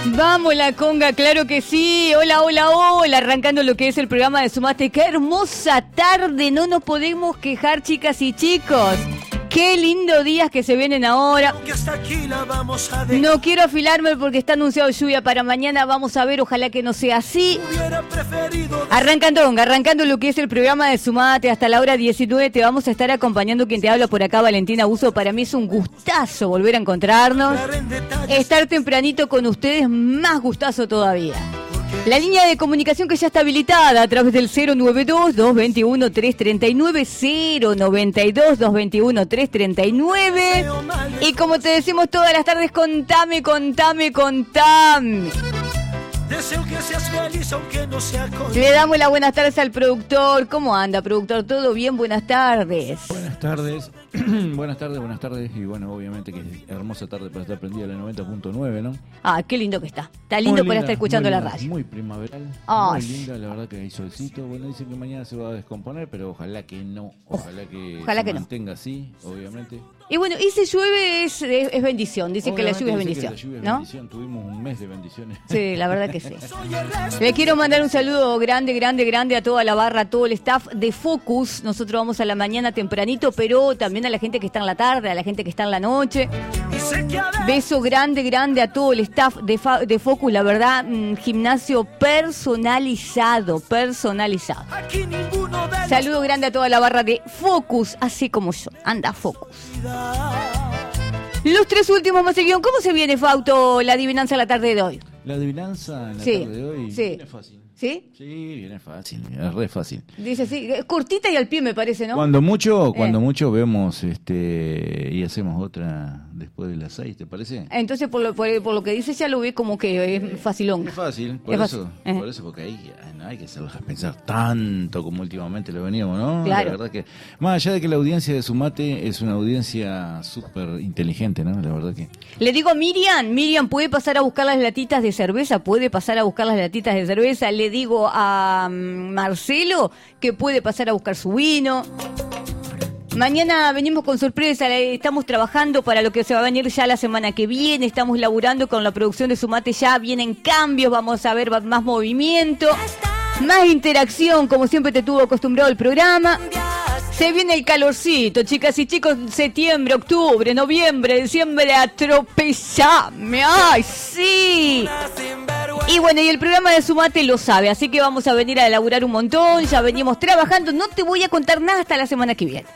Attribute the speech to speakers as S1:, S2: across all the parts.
S1: Vamos la conga, claro que sí. Hola, hola, hola. Arrancando lo que es el programa de Sumate. Qué hermosa tarde. No nos podemos quejar, chicas y chicos. Qué lindo días que se vienen ahora. No quiero afilarme porque está anunciado lluvia para mañana. Vamos a ver, ojalá que no sea así. Arrancando lo que es el programa de Sumate hasta la hora 19. Te vamos a estar acompañando quien te habla por acá, Valentina Buzo. Para mí es un gustazo volver a encontrarnos. Estar tempranito con ustedes, más gustazo todavía. La línea de comunicación que ya está habilitada a través del 092-221-339, 092-221-339. Y como te decimos todas las tardes, contame.
S2: Deseo que seas feliz aunque no sea con...
S1: Le damos las buenas tardes al productor. ¿Cómo anda, productor? ¿Todo bien? Buenas tardes.
S3: Buenas tardes. buenas tardes. Y bueno, obviamente que es hermosa tarde para estar prendida la 90.9, ¿no?
S1: Ah, qué lindo que está. Está lindo para estar escuchando la radio.
S3: Muy primaveral, muy linda, la verdad que hay solcito. Bueno, dicen que mañana se va a descomponer, pero ojalá que no. Ojalá que se mantenga así, obviamente.
S1: Y bueno, y si llueve es bendición. Dicen que la lluvia es bendición, ¿no?
S3: Bendición. Tuvimos un mes de bendiciones.
S1: Sí, la verdad que sí. Le quiero mandar un saludo grande a toda la barra, a todo el staff de Focus. Nosotros vamos a la mañana tempranito, pero también a la gente que está en la tarde, a la gente que está en la noche. Beso grande a todo el staff de Focus. La verdad, gimnasio personalizado. Saludo grande a toda la barra de Focus, así como yo. Anda, Focus. Los tres últimos más seguidos. ¿Cómo se viene, Fausto, la adivinanza de la tarde de hoy?
S3: La adivinanza en la tarde de hoy viene fácil.
S1: ¿Sí?
S3: Sí, viene fácil, es re fácil.
S1: Dice así, cortita y al pie me parece, ¿no?
S3: Cuando mucho vemos y hacemos otra después de las 6, ¿te parece?
S1: Entonces, por lo que dice, ya lo ve como que es facilón.
S3: Es fácil, por eso, porque ahí no hay que saber pensar tanto como últimamente lo veníamos, ¿no?
S1: Claro.
S3: La verdad que, más allá de que la audiencia de Sumate es una audiencia súper inteligente, ¿no? La verdad que...
S1: Le digo a Miriam, ¿puede pasar a buscar las latitas de cerveza? Le digo a Marcelo que puede pasar a buscar su vino. Mañana venimos con sorpresa, estamos trabajando para lo que se va a venir ya la semana que viene, estamos laburando con la producción de Sumate, ya vienen cambios, vamos a ver más movimiento, más interacción, como siempre te tuvo acostumbrado el programa. Se viene el calorcito, chicas y chicos, septiembre, octubre, noviembre, diciembre, atropellame, ¡ay, sí! Y bueno, y el programa de Sumate lo sabe, así que vamos a venir a laburar un montón, ya venimos trabajando, no te voy a contar nada hasta la semana que viene.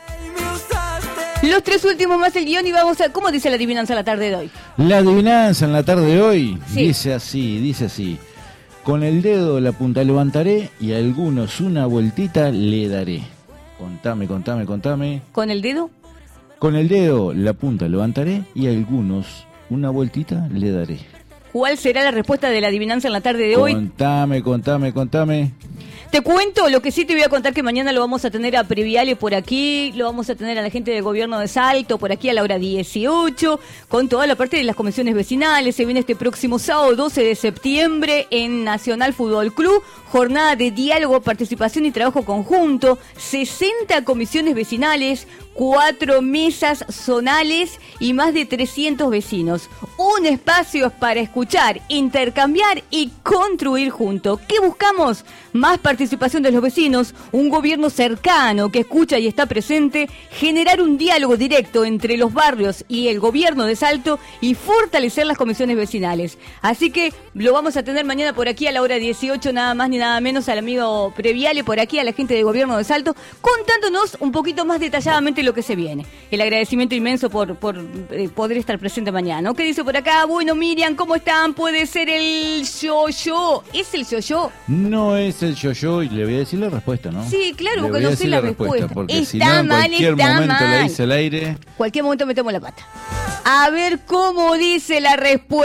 S1: Los tres últimos más el guión y vamos a... ¿Cómo dice la adivinanza en la tarde de hoy?
S3: La adivinanza en la tarde de hoy
S1: sí.
S3: dice así. Con el dedo la punta levantaré y a algunos una vueltita le daré. Contame.
S1: ¿Con el dedo?
S3: Con el dedo la punta levantaré y a algunos una vueltita le daré.
S1: ¿Cuál será la respuesta de la adivinanza en la tarde de hoy?
S3: Contame.
S1: Te cuento, lo que sí te voy a contar que mañana lo vamos a tener a Previale por aquí, lo vamos a tener a la gente del gobierno de Salto por aquí a la hora 18, con toda la parte de las comisiones vecinales. Se viene este próximo sábado 12 de septiembre en Nacional Fútbol Club, jornada de diálogo, participación y trabajo conjunto, 60 comisiones vecinales, 4 mesas zonales y más de 300 vecinos. Un espacio para escuchar, intercambiar y construir juntos. ¿Qué buscamos? Más participación de los vecinos, un gobierno cercano que escucha y está presente, generar un diálogo directo entre los barrios y el gobierno de Salto y fortalecer las comisiones vecinales. Así que lo vamos a tener mañana por aquí a la hora 18, nada más ni nada menos, al amigo Previale por aquí, a la gente del gobierno de Salto, contándonos un poquito más detalladamente lo que se viene. El agradecimiento inmenso por poder estar presente mañana. ¿Qué dice por acá? Bueno, Miriam, ¿cómo están? Puede ser el yo-yo. ¿Es el yo-yo?
S3: No es el yo-yo y le voy a decir la respuesta, ¿no?
S1: Sí, claro, porque no sé la respuesta.
S3: Porque
S1: está
S3: si no, en
S1: mal,
S3: cualquier
S1: está
S3: momento
S1: mal.
S3: la hice al aire.
S1: Cualquier momento metemos la pata. A ver cómo dice la respuesta.